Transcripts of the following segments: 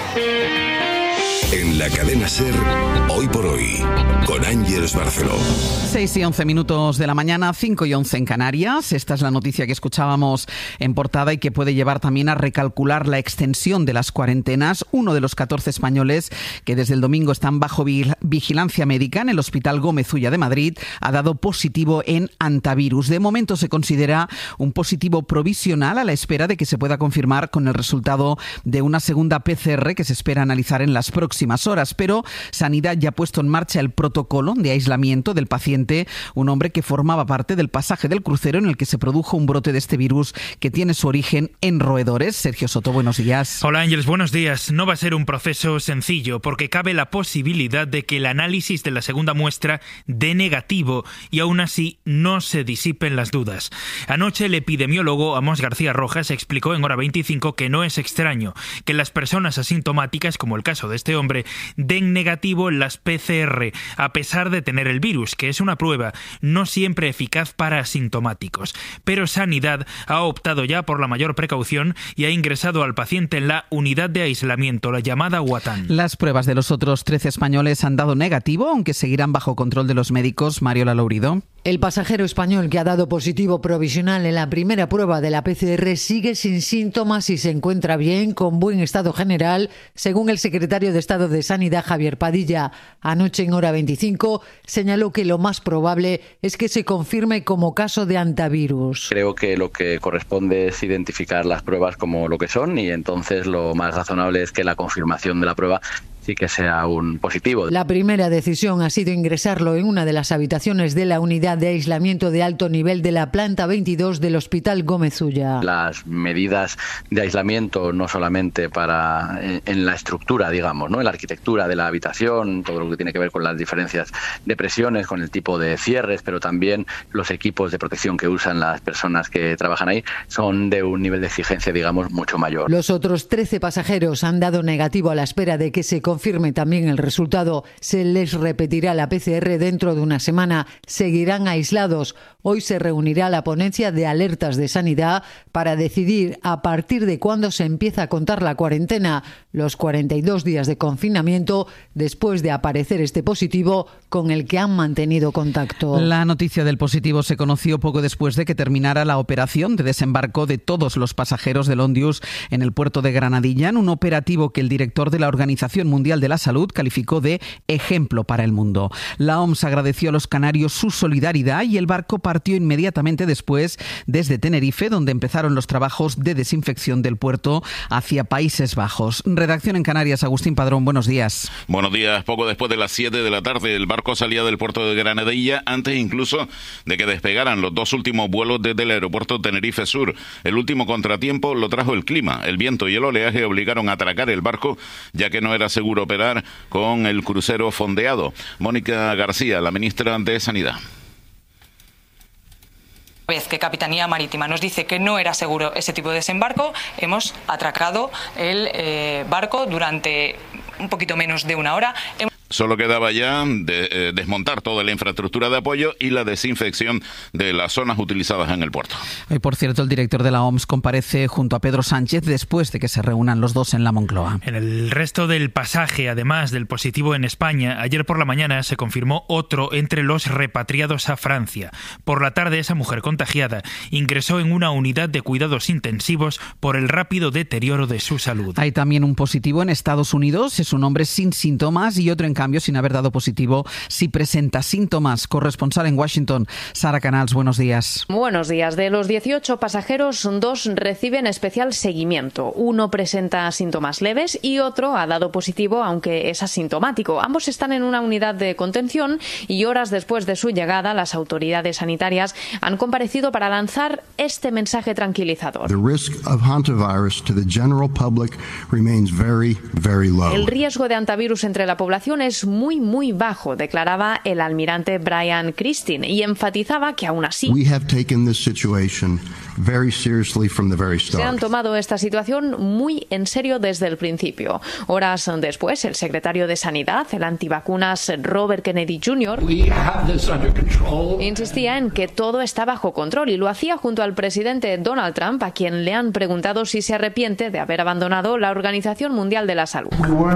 En la cadena SER, Hoy por Hoy, con Ángeles Barceló. 6:11 de la mañana, 5:11 en Canarias. Esta es la noticia que escuchábamos en portada y que puede llevar también a recalcular la extensión de las cuarentenas. Uno de los 14 españoles que desde el domingo están bajo vigilancia médica en el Hospital Gómez Ulla de Madrid ha dado positivo en hantavirus. De momento se considera un positivo provisional a la espera de que se pueda confirmar con el resultado de una segunda PCR que se espera analizar en las próximas horas, pero Sanidad ya ha puesto en marcha el protocolo de aislamiento del paciente, un hombre que formaba parte del pasaje del crucero en el que se produjo un brote de este virus que tiene su origen en roedores. Sergio Soto, buenos días. Hola Ángeles, buenos días. No va a ser un proceso sencillo porque cabe la posibilidad de que el análisis de la segunda muestra dé negativo y aún así no se disipen las dudas. Anoche el epidemiólogo Amos García Rojas explicó en Hora 25 que no es extraño que las personas asintomáticas, como el caso de este hombre, den negativo en las PCR, a pesar de tener el virus, que es una prueba no siempre eficaz para asintomáticos. Pero Sanidad ha optado ya por la mayor precaución y ha ingresado al paciente en la unidad de aislamiento, la llamada UATAN. Las pruebas de los otros 13 españoles han dado negativo, aunque seguirán bajo control de los médicos. Mariola Lourido. El pasajero español que ha dado positivo provisional en la primera prueba de la PCR sigue sin síntomas y se encuentra bien, con buen estado general, según el secretario de Estado de Sanidad, Javier Padilla. Anoche en Hora 25 señaló que lo más probable es que se confirme como caso de hantavirus. Creo que lo que corresponde es identificar las pruebas como lo que son y entonces lo más razonable es que la confirmación de la prueba sí que sea un positivo. La primera decisión ha sido ingresarlo en una de las habitaciones de la unidad de aislamiento de alto nivel de la planta 22 del Hospital Gómez Ulla. Las medidas de aislamiento no solamente para en la estructura, digamos, ¿no? En la arquitectura de la habitación, todo lo que tiene que ver con las diferencias de presiones, con el tipo de cierres, pero también los equipos de protección que usan las personas que trabajan ahí son de un nivel de exigencia, digamos, mucho mayor. Los otros 13 pasajeros han dado negativo a la espera de que se confirme también el resultado. Se les repetirá la PCR dentro de una semana. Seguirán aislados. Hoy se reunirá la ponencia de alertas de Sanidad para decidir a partir de cuándo se empieza a contar la cuarentena, los 42 días de confinamiento después de aparecer este positivo con el que han mantenido contacto. La noticia del positivo se conoció poco después de que terminara la operación de desembarco de todos los pasajeros del Ondius en el puerto de Granadilla, en un operativo que el director de la Organización Mundial de la Salud calificó de ejemplo para el mundo. La OMS agradeció a los canarios su solidaridad y el barco partió inmediatamente después desde Tenerife, donde empezaron los trabajos de desinfección del puerto hacia Países Bajos. Redacción en Canarias, Agustín Padrón, buenos días. Buenos días. Poco después de las 7 de la tarde, el barco salía del puerto de Granadilla, antes incluso de que despegaran los dos últimos vuelos desde el aeropuerto Tenerife Sur. El último contratiempo lo trajo el clima. El viento y el oleaje obligaron a atracar el barco, ya que no era seguro operar con el crucero fondeado. Mónica García, la ministra de Sanidad. Vez que Capitanía Marítima nos dice que no era seguro ese tipo de desembarco, hemos atracado el barco durante un poquito menos de una hora. Solo quedaba ya desmontar toda la infraestructura de apoyo y la desinfección de las zonas utilizadas en el puerto. Y por cierto, el director de la OMS comparece junto a Pedro Sánchez después de que se reúnan los dos en la Moncloa. En el resto del pasaje, además del positivo en España, ayer por la mañana se confirmó otro entre los repatriados a Francia. Por la tarde, esa mujer contagiada ingresó en una unidad de cuidados intensivos por el rápido deterioro de su salud. Hay también un positivo en Estados Unidos, es un hombre sin síntomas y otro en cambio sin haber dado positivo si presenta síntomas. Corresponsal en Washington, Sara Canals, buenos días. Buenos días. De los 18 pasajeros, 2 reciben especial seguimiento. Uno presenta síntomas leves y otro ha dado positivo, aunque es asintomático. Ambos están en una unidad de contención y horas después de su llegada, las autoridades sanitarias han comparecido para lanzar este mensaje tranquilizador. El riesgo de hantavirus entre la población es muy bajo, declaraba el almirante Brian Christine, y enfatizaba que aún así Se han tomado esta situación muy en serio desde el principio. Horas después, el secretario de Sanidad, el antivacunas Robert Kennedy Jr., insistía en que todo está bajo control y lo hacía junto al presidente Donald Trump, a quien le han preguntado si se arrepiente de haber abandonado la Organización Mundial de la Salud.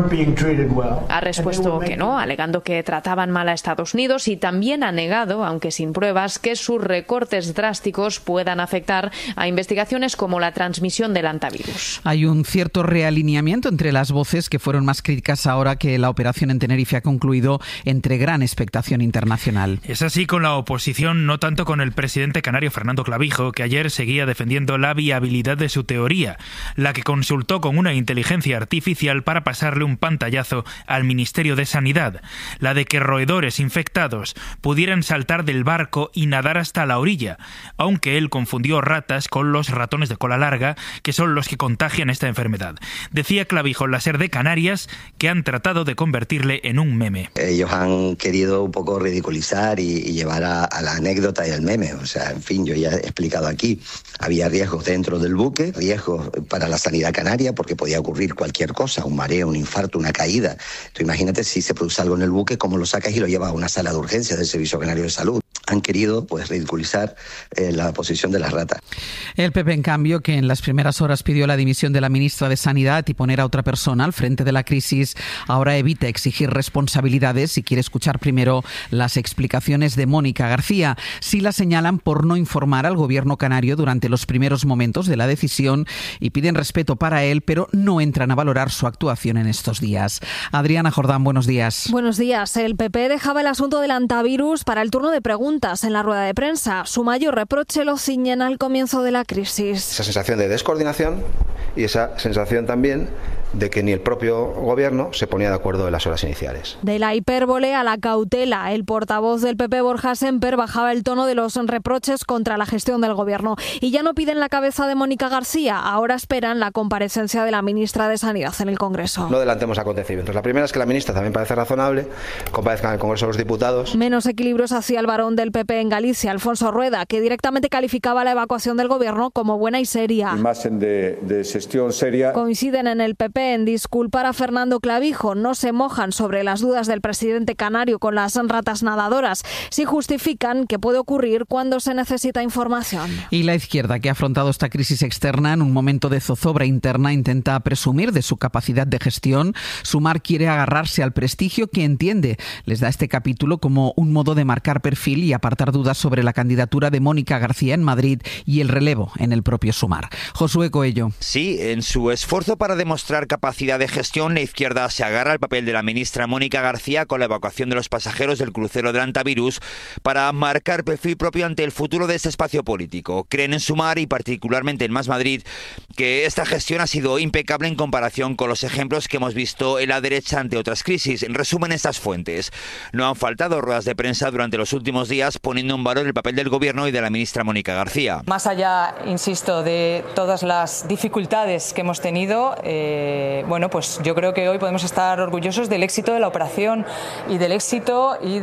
Ha respuesto que no, alegando que trataban mal a Estados Unidos, y también ha negado, aunque sin pruebas, que sus recortes drásticos puedan afectar a investigaciones como la transmisión del hantavirus. Hay un cierto realineamiento entre las voces que fueron más críticas ahora que la operación en Tenerife ha concluido, entre gran expectación internacional. Es así con la oposición, no tanto con el presidente canario Fernando Clavijo, que ayer seguía defendiendo la viabilidad de su teoría, la que consultó con una inteligencia artificial para pasarle un pantallazo al Ministerio de Sanidad, la de que roedores infectados pudieran saltar del barco y nadar hasta la orilla, aunque él confundió ratas con los ratones de cola larga, que son los que contagian esta enfermedad. Decía Clavijo en la SER de Canarias que han tratado de convertirle en un meme. Ellos han querido un poco ridiculizar y llevar a la anécdota y al meme. O sea, en fin, yo ya he explicado aquí, había riesgos dentro del buque, riesgos para la sanidad canaria, porque podía ocurrir cualquier cosa, un mareo, un infarto, una caída. Tú imagínate si se produce algo en el buque, cómo lo sacas y lo llevas a una sala de urgencias del Servicio Canario de Salud. Han querido pues ridiculizar la posición de las ratas. El PP, en cambio, que en las primeras horas pidió la dimisión de la ministra de Sanidad y poner a otra persona al frente de la crisis, ahora evita exigir responsabilidades y quiere escuchar primero las explicaciones de Mónica García. Sí la señalan por no informar al gobierno canario durante los primeros momentos de la decisión y piden respeto para él, pero no entran a valorar su actuación en estos días. Adriana Jordán, buenos días. Buenos días. El PP dejaba el asunto del hantavirus para el turno de preguntas en la rueda de prensa. Su mayor reproche lo ciñen al comienzo de la crisis. Esa sensación de descoordinación y esa sensación también de que ni el propio gobierno se ponía de acuerdo en las horas iniciales. De la hipérbole a la cautela, el portavoz del PP, Borja Semper, bajaba el tono de los reproches contra la gestión del gobierno. Y ya no piden la cabeza de Mónica García, ahora esperan la comparecencia de la ministra de Sanidad en el Congreso. No adelantemos acontecimientos. La primera es que la ministra también parece razonable, comparezca en el Congreso de los Diputados. Menos equilibrios hacía el varón del PP en Galicia, Alfonso Rueda, que directamente calificaba la evacuación del gobierno como buena y seria. Imagen de gestión seria. Coinciden en el PP en disculpar a Fernando Clavijo, no se mojan sobre las dudas del presidente canario con las ratas nadadoras, sí justifican que puede ocurrir cuando se necesita información. Y la izquierda, que ha afrontado esta crisis externa en un momento de zozobra interna, intenta presumir de su capacidad de gestión. Sumar quiere agarrarse al prestigio que entiende les da este capítulo como un modo de marcar perfil y apartar dudas sobre la candidatura de Mónica García en Madrid y el relevo en el propio Sumar. Josué Coello. Sí, en su esfuerzo para demostrar capacidad de gestión, la izquierda se agarra al papel de la ministra Mónica García con la evacuación de los pasajeros del crucero del hantavirus para marcar perfil propio ante el futuro de este espacio político. Creen en Sumar y particularmente en Más Madrid que esta gestión ha sido impecable en comparación con los ejemplos que hemos visto en la derecha ante otras crisis. En resumen, estas fuentes. No han faltado ruedas de prensa durante los últimos días poniendo en valor el papel del gobierno y de la ministra Mónica García. Más allá, insisto, de todas las dificultades que hemos tenido, pues yo creo que hoy podemos estar orgullosos del éxito de la operación y del éxito y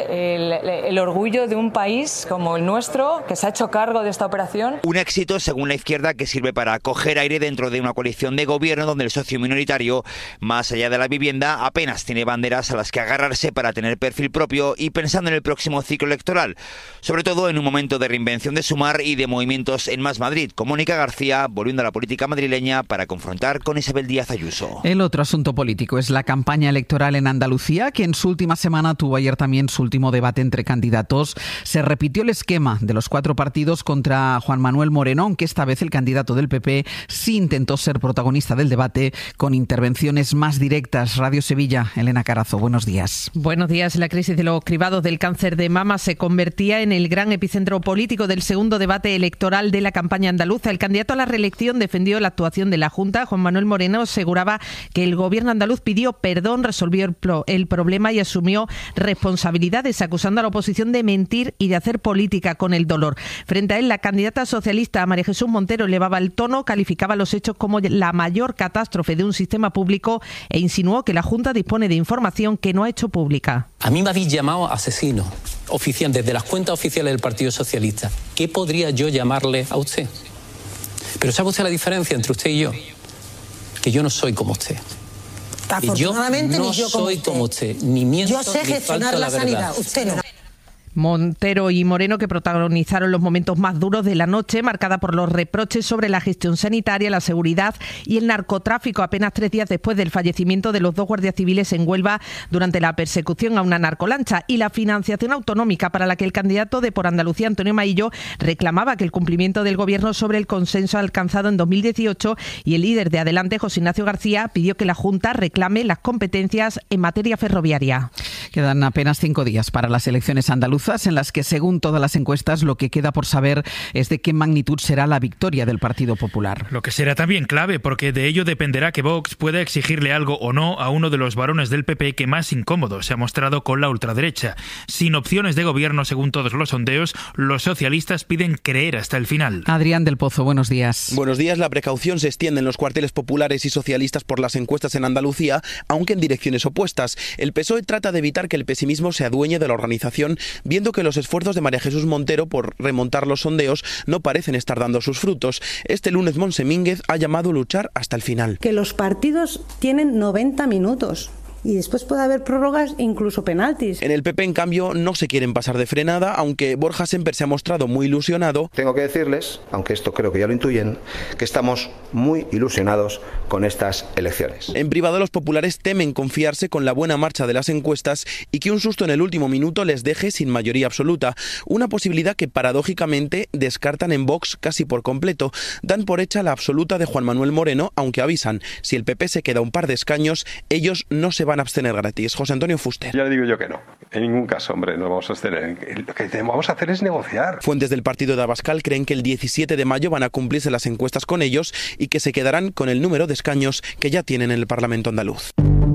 el orgullo de un país como el nuestro que se ha hecho cargo de esta operación. Un éxito, según la izquierda, que sirve para coger aire dentro de una coalición de gobierno donde el socio minoritario, más allá de la vivienda, apenas tiene banderas a las que agarrarse para tener perfil propio y pensando en el próximo ciclo electoral, sobre todo en un momento de reinvención de Sumar y de movimientos en Más Madrid, con Mónica García volviendo a la política madrileña para confrontar con Isabel Díaz Ayuso. El otro asunto político es la campaña electoral en Andalucía, que en su última semana tuvo ayer también su último debate entre candidatos. Se repitió el esquema de los 4 partidos contra Juan Manuel Moreno, aunque esta vez el candidato del PP sí intentó ser protagonista del debate con intervenciones más directas. Radio Sevilla, Elena Carazo, buenos días. Buenos días. La crisis de los cribados del cáncer de mama se convertía en el gran epicentro político del segundo debate electoral de la campaña andaluza. El candidato a la reelección defendió la actuación de la Junta. Juan Manuel Moreno aseguraba que el gobierno andaluz pidió perdón, resolvió el problema y asumió responsabilidades, acusando a la oposición de mentir y de hacer política con el dolor. Frente a él, la candidata socialista María Jesús Montero elevaba el tono, calificaba los hechos como la mayor catástrofe de un sistema público e insinuó que la Junta dispone de información que no ha hecho pública. A mí me habéis llamado asesino oficial desde las cuentas oficiales del Partido Socialista. ¿Qué podría yo llamarle a usted? Pero ¿sabe usted la diferencia entre usted y yo? Que yo no soy como usted. Afortunadamente, y yo no ni yo soy como usted, ni miento, yo sé ni gestionar falto la a sanidad, verdad. usted no. Montero y Moreno, que protagonizaron los momentos más duros de la noche, marcada por los reproches sobre la gestión sanitaria, la seguridad y el narcotráfico, apenas 3 días después del fallecimiento de los 2 guardias civiles en Huelva durante la persecución a una narcolancha, y la financiación autonómica, para la que el candidato de Por Andalucía, Antonio Maillo, reclamaba que el cumplimiento del Gobierno sobre el consenso alcanzado en 2018, y el líder de Adelante, José Ignacio García, pidió que la Junta reclame las competencias en materia ferroviaria. Quedan apenas 5 días para las elecciones andaluzas, en las que, según todas las encuestas, lo que queda por saber es de qué magnitud será la victoria del Partido Popular. Lo que será también clave, porque de ello dependerá que Vox pueda exigirle algo o no a uno de los varones del PP que más incómodo se ha mostrado con la ultraderecha. Sin opciones de gobierno, según todos los sondeos, los socialistas piden creer hasta el final. Adrián del Pozo, buenos días. Buenos días. La precaución se extiende en los cuarteles populares y socialistas por las encuestas en Andalucía, aunque en direcciones opuestas. El PSOE trata de evitar que el pesimismo se adueñe de la organización, viendo que los esfuerzos de María Jesús Montero por remontar los sondeos no parecen estar dando sus frutos. Este lunes Montse Mínguez ha llamado a luchar hasta el final. Que los partidos tienen 90 minutos. Y después puede haber prórrogas, incluso penaltis. En el PP, en cambio, no se quieren pasar de frenada, aunque Borja Semper se ha mostrado muy ilusionado. Tengo que decirles, aunque esto creo que ya lo intuyen, que estamos muy ilusionados con estas elecciones. En privado, los populares temen confiarse con la buena marcha de las encuestas y que un susto en el último minuto les deje sin mayoría absoluta. Una posibilidad que, paradójicamente, descartan en Vox casi por completo. Dan por hecha la absoluta de Juan Manuel Moreno, aunque avisan, si el PP se queda un par de escaños, ellos no se van a abstener gratis. José Antonio Fuster. Ya le digo yo que no. En ningún caso, hombre, no vamos a abstener. Lo que vamos a hacer es negociar. Fuentes del partido de Abascal creen que el 17 de mayo van a cumplirse las encuestas con ellos y que se quedarán con el número de escaños que ya tienen en el Parlamento andaluz.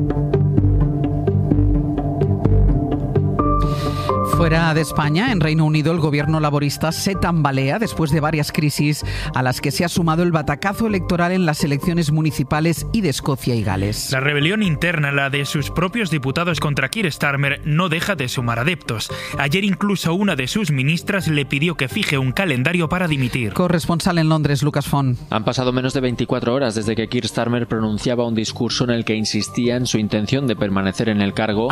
Fuera de España, en Reino Unido, el gobierno laborista se tambalea después de varias crisis a las que se ha sumado el batacazo electoral en las elecciones municipales y de Escocia y Gales. La rebelión interna, la de sus propios diputados contra Keir Starmer, no deja de sumar adeptos. Ayer incluso una de sus ministras le pidió que fije un calendario para dimitir. Corresponsal en Londres, Lucas Font. Han pasado menos de 24 horas desde que Keir Starmer pronunciaba un discurso en el que insistía en su intención de permanecer en el cargo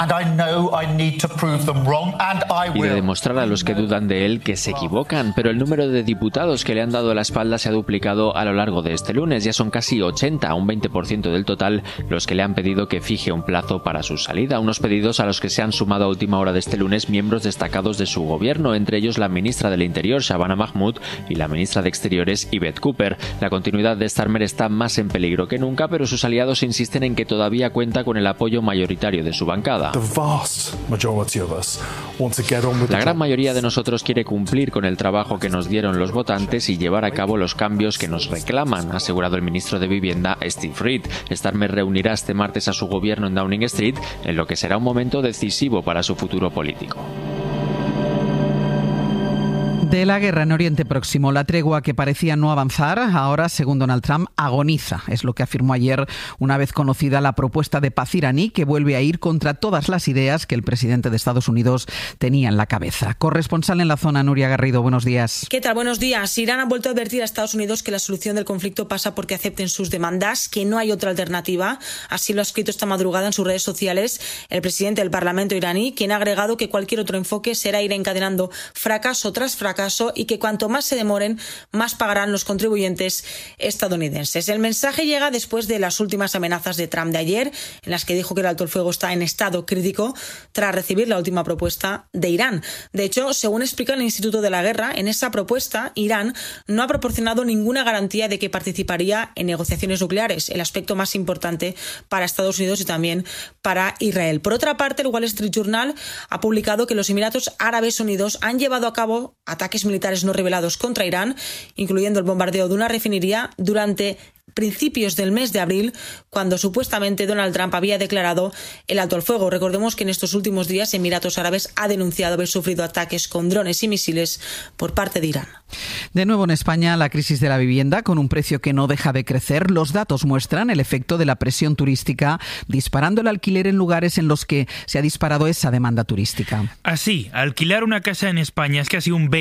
y de demostrar a los que dudan de él que se equivocan, pero el número de diputados que le han dado la espalda se ha duplicado a lo largo de este lunes. Ya son casi 80, un 20% del total, los que le han pedido que fije un plazo para su salida. Unos pedidos a los que se han sumado a última hora de este lunes miembros destacados de su gobierno, entre ellos la ministra del Interior, Shabana Mahmood, y la ministra de Exteriores, Yvette Cooper. La continuidad de Starmer está más en peligro que nunca, pero sus aliados insisten en que todavía cuenta con el apoyo mayoritario de su bancada. La gran mayoría de nosotros quiere cumplir con el trabajo que nos dieron los votantes y llevar a cabo los cambios que nos reclaman, ha asegurado el ministro de Vivienda, Steve Reed. Starmer reunirá este martes a su gobierno en Downing Street, en lo que será un momento decisivo para su futuro político. De la guerra en Oriente Próximo, la tregua que parecía no avanzar, ahora, según Donald Trump, agoniza. Es lo que afirmó ayer, una vez conocida la propuesta de paz iraní, que vuelve a ir contra todas las ideas que el presidente de Estados Unidos tenía en la cabeza. Corresponsal en la zona, Nuria Garrido, buenos días. ¿Qué tal? Buenos días. Irán ha vuelto a advertir a Estados Unidos que la solución del conflicto pasa porque acepten sus demandas, que no hay otra alternativa. Así lo ha escrito esta madrugada en sus redes sociales el presidente del Parlamento iraní, quien ha agregado que cualquier otro enfoque será ir encadenando fracaso tras fracaso y que cuanto más se demoren, más pagarán los contribuyentes estadounidenses. El mensaje llega después de las últimas amenazas de Trump de ayer, en las que dijo que el alto el fuego está en estado crítico tras recibir la última propuesta de Irán. De hecho, según explica el Instituto de la Guerra, en esa propuesta Irán no ha proporcionado ninguna garantía de que participaría en negociaciones nucleares, el aspecto más importante para Estados Unidos y también para Israel. Por otra parte, el Wall Street Journal ha publicado que los Emiratos Árabes Unidos han llevado a cabo ataques militares no revelados contra Irán, incluyendo el bombardeo de una refinería durante principios del mes de abril, cuando supuestamente Donald Trump había declarado el alto al fuego. Recordemos que en estos últimos días Emiratos Árabes ha denunciado haber sufrido ataques con drones y misiles por parte de Irán. De nuevo en España, la crisis de la vivienda, con un precio que no deja de crecer. Los datos muestran el efecto de la presión turística, disparando el alquiler en lugares en los que se ha disparado esa demanda turística. Así, alquilar una casa en España es casi un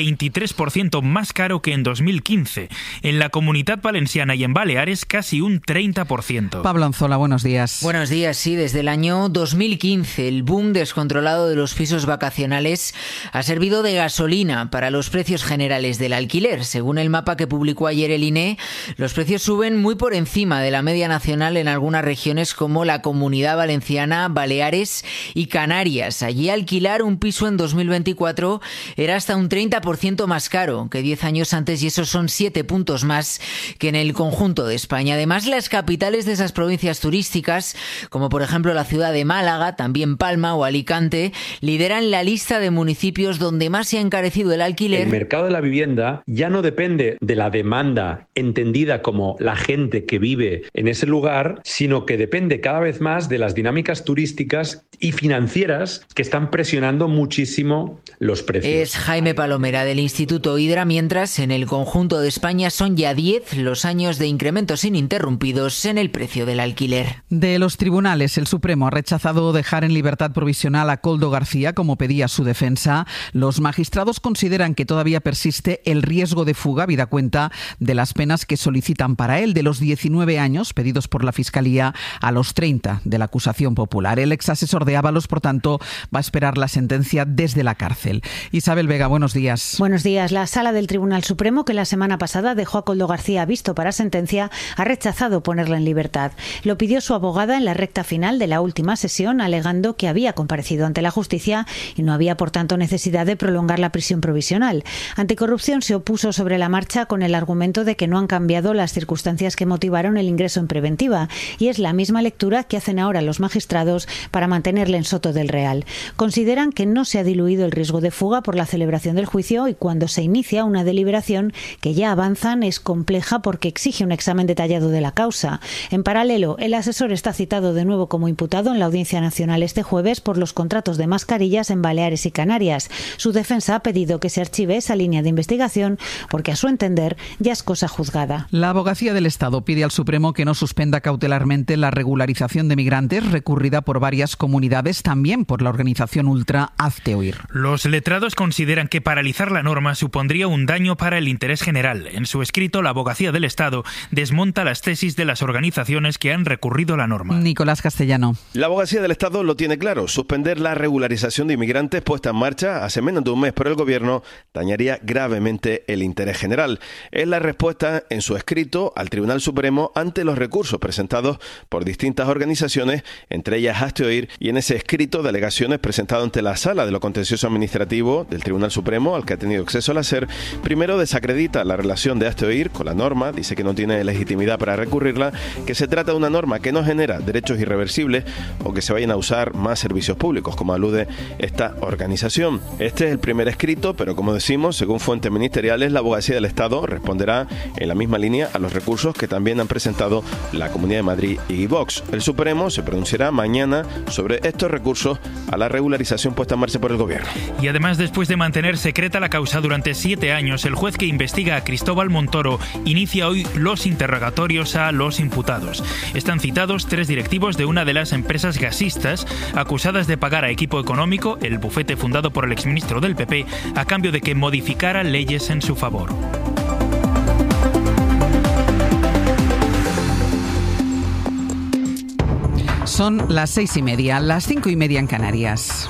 23% más caro que en 2015. En la Comunidad Valenciana y en Baleares, casi un 30%. Pablo Anzola, buenos días. Buenos días, sí. Desde el año 2015, el boom descontrolado de los pisos vacacionales ha servido de gasolina para los precios generales del alquiler. Según el mapa que publicó ayer el INE, los precios suben muy por encima de la media nacional en algunas regiones como la Comunidad Valenciana, Baleares y Canarias. Allí alquilar un piso en 2024 era hasta un 30% más caro que 10 años antes, y esos son 7 puntos más que en el conjunto de España. Además, las capitales de esas provincias turísticas, como por ejemplo la ciudad de Málaga, también Palma o Alicante, lideran la lista de municipios donde más se ha encarecido el alquiler. El mercado de la vivienda ya no depende de la demanda entendida como la gente que vive en ese lugar, sino que depende cada vez más de las dinámicas turísticas y financieras que están presionando muchísimo los precios. Es Jaime Palomera del Instituto Hidra, mientras en el conjunto de España son ya 10 los años de incrementos ininterrumpidos en el precio del alquiler. De los tribunales, el Supremo ha rechazado dejar en libertad provisional a Koldo García, como pedía su defensa. Los magistrados consideran que todavía persiste el riesgo de fuga, habida cuenta de las penas que solicitan para él, de los 19 años pedidos por la Fiscalía a los 30 de la acusación popular. El exasesor de Ábalos, por tanto, va a esperar la sentencia desde la cárcel. Isabel Vega, buenos días. Buenos días. La Sala del Tribunal Supremo, que la semana pasada dejó a Koldo García visto para sentencia, ha rechazado ponerla en libertad. Lo pidió su abogada en la recta final de la última sesión, alegando que había comparecido ante la justicia y no había, por tanto, necesidad de prolongar la prisión provisional. Anticorrupción se opuso sobre la marcha con el argumento de que no han cambiado las circunstancias que motivaron el ingreso en preventiva, y es la misma lectura que hacen ahora los magistrados para mantenerle en Soto del Real. Consideran que no se ha diluido el riesgo de fuga por la celebración del juicio, y cuando se inicia una deliberación que ya avanzan es compleja porque exige un examen detallado de la causa. En paralelo, el asesor está citado de nuevo como imputado en la Audiencia Nacional este jueves por los contratos de mascarillas en Baleares y Canarias. Su defensa ha pedido que se archive esa línea de investigación porque, a su entender, ya es cosa juzgada. La Abogacía del Estado pide al Supremo que no suspenda cautelarmente la regularización de migrantes recurrida por varias comunidades, también por la organización ultra Hazte Oír. Los letrados consideran que paralizar la norma supondría un daño para el interés general. En su escrito, la Abogacía del Estado desmonta las tesis de las organizaciones que han recurrido a la norma. Nicolás Castellano. La Abogacía del Estado lo tiene claro. Suspender la regularización de inmigrantes puesta en marcha hace menos de un mes por el Gobierno dañaría gravemente el interés general. Es la respuesta en su escrito al Tribunal Supremo ante los recursos presentados por distintas organizaciones, entre ellas Hazte Oír, y en ese escrito de alegaciones presentado ante la Sala de lo Contencioso Administrativo del Tribunal Supremo, al que ha tenido acceso la SER, primero desacredita la relación de Hazte Oír con la norma, dice que no tiene legitimidad para recurrirla, que se trata de una norma que no genera derechos irreversibles o que se vayan a usar más servicios públicos, como alude esta organización. Este es el primer escrito, pero como decimos, según fuentes ministeriales, la Abogacía del Estado responderá en la misma línea a los recursos que también han presentado la Comunidad de Madrid y Vox. El Supremo se pronunciará mañana sobre estos recursos a la regularización puesta en marcha por el Gobierno. Y además, después de mantener secreta la causa durante 7 años, el juez que investiga a Cristóbal Montoro inicia hoy los interrogatorios a los imputados. Están citados 3 directivos de una de las empresas gasistas acusadas de pagar a Equipo Económico, el bufete fundado por el exministro del PP, a cambio de que modificara leyes en su favor. Son las 6:30, las 5:30 en Canarias.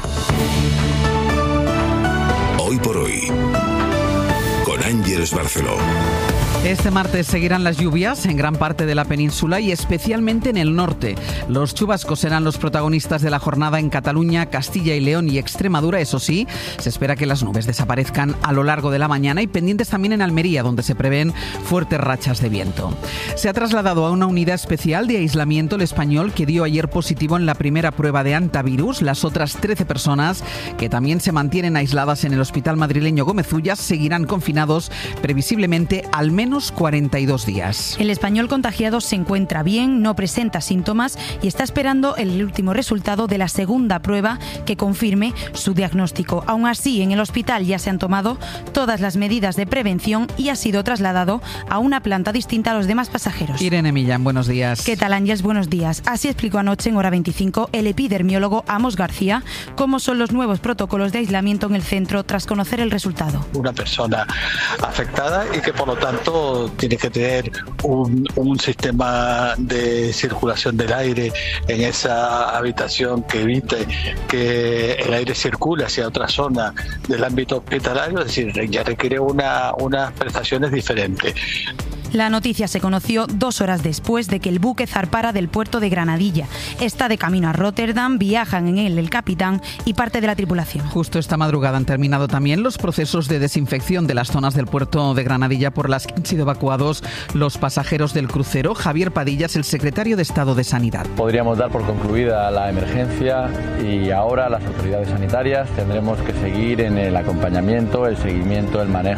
Hoy por hoy, con Ángeles Barceló. Este martes seguirán las lluvias en gran parte de la península y especialmente en el norte. Los chubascos serán los protagonistas de la jornada en Cataluña, Castilla y León y Extremadura. Eso sí, se espera que las nubes desaparezcan a lo largo de la mañana y pendientes también en Almería, donde se prevén fuertes rachas de viento. Se ha trasladado a una unidad especial de aislamiento el español que dio ayer positivo en la primera prueba de antivirus. Las otras 13 personas que también se mantienen aisladas en el hospital madrileño Gómez Ullas seguirán confinados previsiblemente al menos menos 42 días. El español contagiado se encuentra bien, no presenta síntomas y está esperando el último resultado de la segunda prueba que confirme su diagnóstico. Aún así, en el hospital ya se han tomado todas las medidas de prevención y ha sido trasladado a una planta distinta a los demás pasajeros. Irene Millán, buenos días. ¿Qué tal, Ángeles? Buenos días. Así explicó anoche en Hora 25 el epidemiólogo Amos García cómo son los nuevos protocolos de aislamiento en el centro tras conocer el resultado. Una persona afectada y que por lo tanto tiene que tener un sistema de circulación del aire en esa habitación que evite que el aire circule hacia otra zona del ámbito hospitalario, es decir, ya requiere unas prestaciones diferentes. La noticia se conoció 2 horas después de que el buque zarpara del puerto de Granadilla. Está de camino a Rotterdam, viajan en él el capitán y parte de la tripulación. Justo esta madrugada han terminado también los procesos de desinfección de las zonas del puerto de Granadilla por las que han sido evacuados los pasajeros del crucero. Javier Padilla es el secretario de Estado de Sanidad. Podríamos dar por concluida la emergencia y ahora las autoridades sanitarias tendremos que seguir en el acompañamiento, el seguimiento, el manejo